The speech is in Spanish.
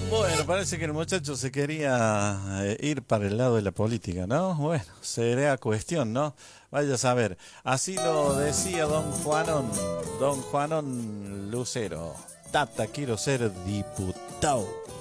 Bueno, parece que el muchacho se quería ir para el lado de la política, ¿no? Bueno, sería cuestión, ¿no? Vaya a saber. Así lo decía don Juanón Lucero. Tata, quiero ser diputado.